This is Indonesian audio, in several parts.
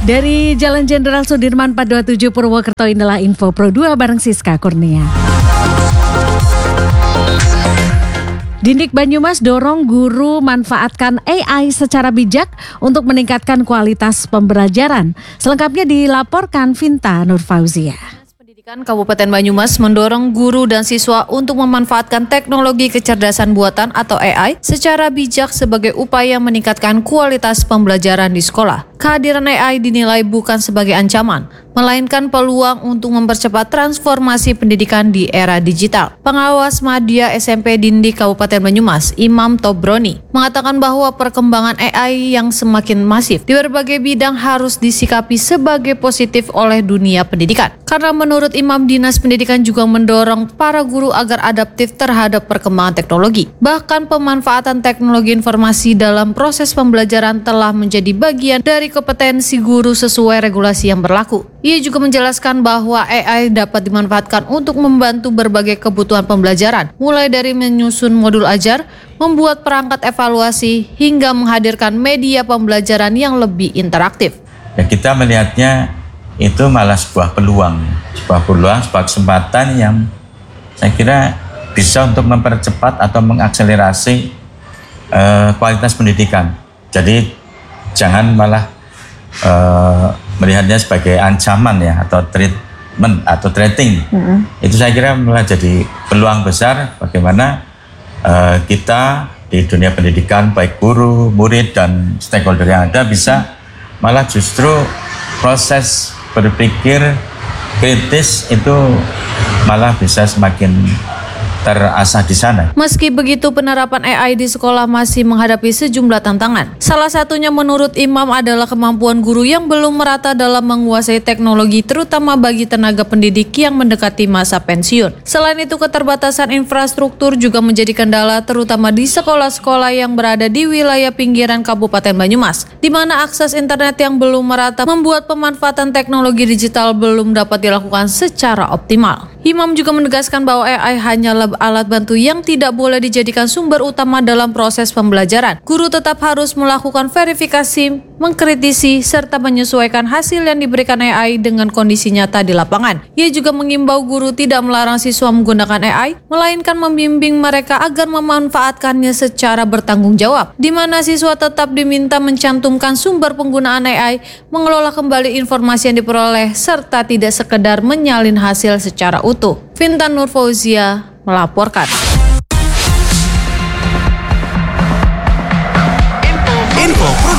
Dari Jalan Jenderal Sudirman 427 Purwokerto, inilah info Pro 2 bareng Siska Kurnia. Dindik Banyumas dorong guru manfaatkan AI secara bijak untuk meningkatkan kualitas pembelajaran. Selengkapnya dilaporkan Vinta Nurfauzia. Pendidikan Kabupaten Banyumas mendorong guru dan siswa untuk memanfaatkan teknologi kecerdasan buatan atau AI secara bijak sebagai upaya meningkatkan kualitas pembelajaran di sekolah. Kehadiran AI dinilai bukan sebagai ancaman, melainkan peluang untuk mempercepat transformasi pendidikan di era digital. Pengawas Madya SMP Dindik Kabupaten Banyumas, Imam Tobroni, mengatakan bahwa perkembangan AI yang semakin masif di berbagai bidang harus disikapi sebagai positif oleh dunia pendidikan. Karena menurut Imam, Dinas Pendidikan juga mendorong para guru agar adaptif terhadap perkembangan teknologi. Bahkan pemanfaatan teknologi informasi dalam proses pembelajaran telah menjadi bagian dari kompetensi guru sesuai regulasi yang berlaku. Ia juga menjelaskan bahwa AI dapat dimanfaatkan untuk membantu berbagai kebutuhan pembelajaran, mulai dari menyusun modul ajar, membuat perangkat evaluasi, hingga menghadirkan media pembelajaran yang lebih interaktif. Ya, kita melihatnya itu malah sebuah peluang, sebuah kesempatan yang saya kira bisa untuk mempercepat atau mengakselerasi kualitas pendidikan. Jadi jangan malah melihatnya sebagai ancaman ya, atau treatment atau treating. Itu saya kira malah jadi peluang besar bagaimana kita di dunia pendidikan, baik guru, murid, dan stakeholder yang ada bisa malah justru proses berpikir kritis itu malah bisa semakin terasah di sana. Meski begitu, penerapan AI di sekolah masih menghadapi sejumlah tantangan. Salah satunya menurut Imam adalah kemampuan guru yang belum merata dalam menguasai teknologi, terutama bagi tenaga pendidik yang mendekati masa pensiun. Selain itu, keterbatasan infrastruktur juga menjadi kendala, terutama di sekolah-sekolah yang berada di wilayah pinggiran Kabupaten Banyumas, di mana akses internet yang belum merata membuat pemanfaatan teknologi digital belum dapat dilakukan secara optimal. Imam juga menegaskan bahwa AI hanyalah alat bantu yang tidak boleh dijadikan sumber utama dalam proses pembelajaran. Guru tetap harus melakukan verifikasi, mengkritisi, serta menyesuaikan hasil yang diberikan AI dengan kondisi nyata di lapangan. Ia juga mengimbau guru tidak melarang siswa menggunakan AI, melainkan membimbing mereka agar memanfaatkannya secara bertanggung jawab, di mana siswa tetap diminta mencantumkan sumber penggunaan AI, mengelola kembali informasi yang diperoleh, serta tidak sekedar menyalin hasil secara utuh. Vinta Nurfauzia melaporkan. Info Pro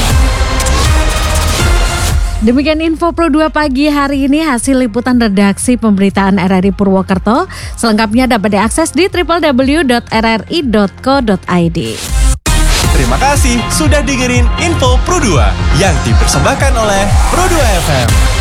2. Demikian info Pro 2 pagi hari ini, hasil liputan redaksi pemberitaan RRI Purwokerto. Selengkapnya dapat diakses di www.rri.co.id. Terima kasih sudah dengerin Info Pro 2 yang dipersembahkan oleh Pro 2 FM.